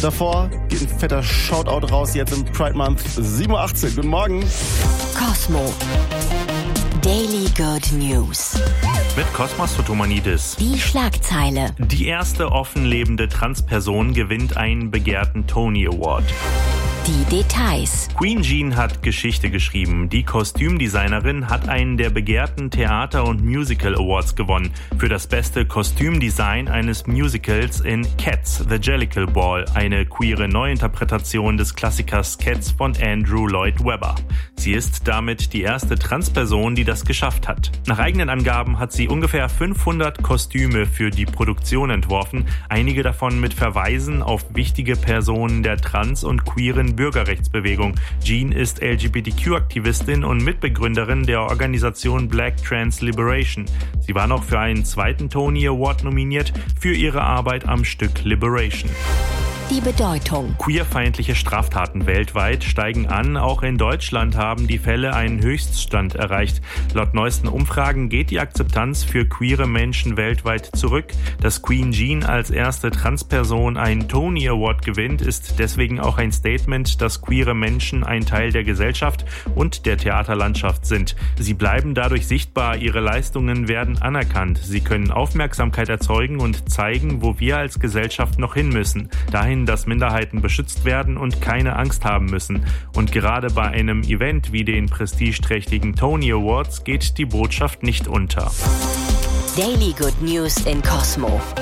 Davor geht ein fetter Shoutout raus, jetzt im Pride Month 7.18 Uhr. Guten Morgen. Cosmo. Daily Good News. Mit Kosmas Fotomanidis. Die Schlagzeile. Die erste offen lebende Transperson gewinnt einen begehrten Tony Award. Die Details. Queen Jean hat Geschichte geschrieben. Die Kostümdesignerin hat einen der begehrten Theater- und Musical Awards gewonnen für das beste Kostümdesign eines Musicals in Cats, The Jellicle Ball, eine queere Neuinterpretation des Klassikers Cats von Andrew Lloyd Webber. Sie ist damit die erste Transperson, die das geschafft hat. Nach eigenen Angaben hat sie ungefähr 500 Kostüme für die Produktion entworfen, einige davon mit Verweisen auf wichtige Personen der trans- und queeren Bürgerrechtsbewegung. Jean ist LGBTQ-Aktivistin und Mitbegründerin der Organisation Black Trans Liberation. Sie war noch für einen zweiten Tony Award nominiert für ihre Arbeit am Stück Liberation. Die Bedeutung. Queerfeindliche Straftaten weltweit steigen an. Auch in Deutschland haben die Fälle einen Höchststand erreicht. Laut neuesten Umfragen geht die Akzeptanz für queere Menschen weltweit zurück. Dass Queen Jean als erste Transperson einen Tony Award gewinnt, ist deswegen auch ein Statement, dass queere Menschen ein Teil der Gesellschaft und der Theaterlandschaft sind. Sie bleiben dadurch sichtbar, ihre Leistungen werden anerkannt. Sie können Aufmerksamkeit erzeugen und zeigen, wo wir als Gesellschaft noch hin müssen. Dahin, dass Minderheiten beschützt werden und keine Angst haben müssen. Und gerade bei einem Event wie den prestigeträchtigen Tony Awards geht die Botschaft nicht unter. Daily Good News in Cosmo.